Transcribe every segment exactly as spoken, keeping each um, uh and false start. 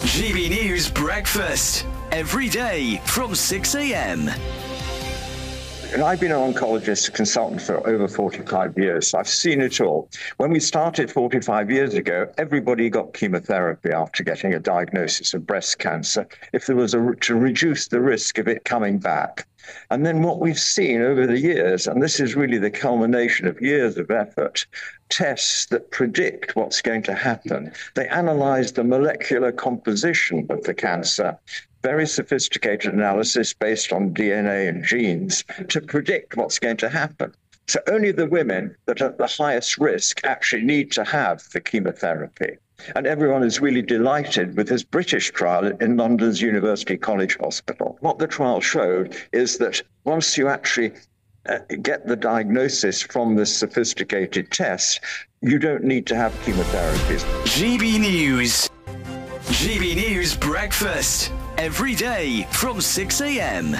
G B News Breakfast, every day from six a m. And I've been an oncologist consultant for over forty-five years, so I've seen it all. When we started forty-five years ago, everybody got chemotherapy after getting a diagnosis of breast cancer, if there was a, to reduce the risk of it coming back. And then what we've seen over the years, and this is really the culmination of years of effort, tests that predict what's going to happen. They analyze the molecular composition of the cancer, very sophisticated analysis based on D N A and genes to predict what's going to happen. So only the women that are at the highest risk actually need to have the chemotherapy. And everyone is really delighted with this British trial in London's University College Hospital. What the trial showed is that once you actually uh, get the diagnosis from this sophisticated test, you don't need to have chemotherapies. G B News. G B News Breakfast, every day from six a m.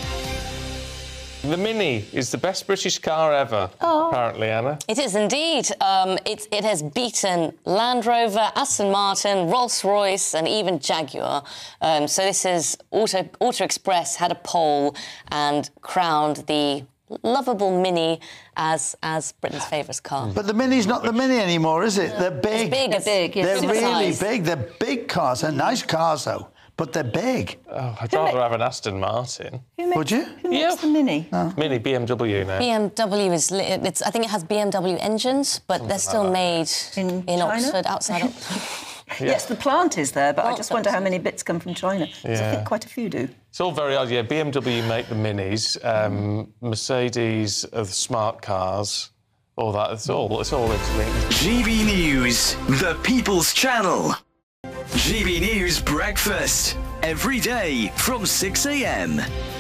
The Mini is the best British car ever, oh. apparently, Anna. It is indeed. Um, it, it has beaten Land Rover, Aston Martin, Rolls-Royce and even Jaguar. Um, so this is... Auto, Auto Express had a poll and crowned the lovable Mini as as Britain's favourite car. But the Mini's not the Mini anymore, is it? They're big. It's big. They're big, yeah. They're really big. They're big cars. They're nice cars, though. But they're big. Oh, I'd rather have an Aston Martin. Makes, Would you? Who makes yeah. the Mini? No. Mini, B M W now. B M W is... It's, I think it has B M W engines, but Something they're still like made in, in Oxford, outside Oxford. Yeah. Yes, the plant is there, but plant I just wonder how many bits come from China. Yeah. So I think quite a few do. It's all very odd, yeah. B M W make the Minis, um, Mercedes are the smart cars, all that. It's all, it's all interlinked. G B News, the People's Channel. G B News Breakfast, every day from six a m.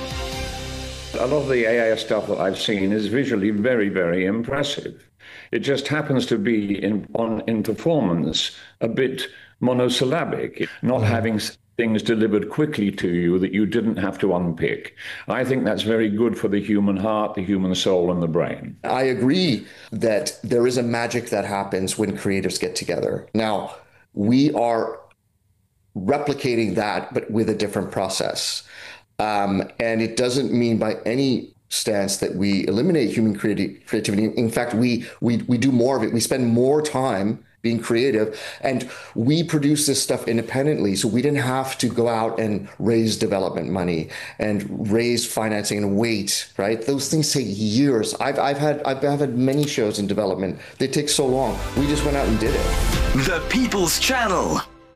A lot of the A I stuff that I've seen is visually very, very impressive. It just happens to be in on in performance a bit monosyllabic, not having things delivered quickly to you that you didn't have to unpick. I think that's very good for the human heart, the human soul, and the brain. I agree that there is a magic that happens when creatives get together. Now, we are replicating that, but with a different process. Um, and it doesn't mean by any stance that we eliminate human creati- creativity. In fact, we, we, we do more of it. We spend more time being creative, and we produce this stuff independently. So we didn't have to go out and raise development money and raise financing and wait, right? Those things take years. I've, I've had, I've, I've had many shows in development. They take so long. We just went out and did it. The People's Channel.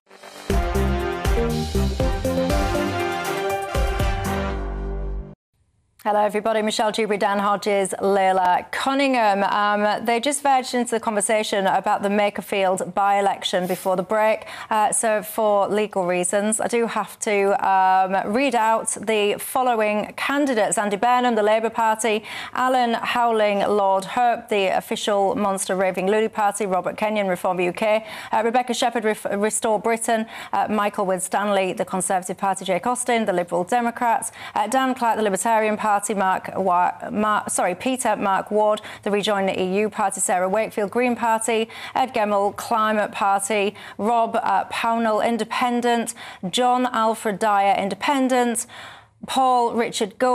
Hello, everybody. Michelle Dewberry, Dan Hodges, Leila Cunningham. Um, they just verged into the conversation about the Makerfield by-election before the break. Uh, so for legal reasons, I do have to um, read out the following candidates. Andy Burnham, the Labour Party, Alan Howling, Lord Hope, the official Monster Raving Loony Party, Robert Kenyon, Reform U K, uh, Rebecca Shepherd, Ref- Restore Britain, uh, Michael Wood-Stanley, the Conservative Party, Jake Austin, the Liberal Democrats, uh, Dan Clark, the Libertarian Party, Mark, Mark, sorry, Peter Mark Ward, the Rejoin the E U Party, Sarah Wakefield, Green Party, Ed Gemmell, Climate Party, Rob uh, Pownell, Independent, John Alfred Dyer, Independent, Paul Richard Gold,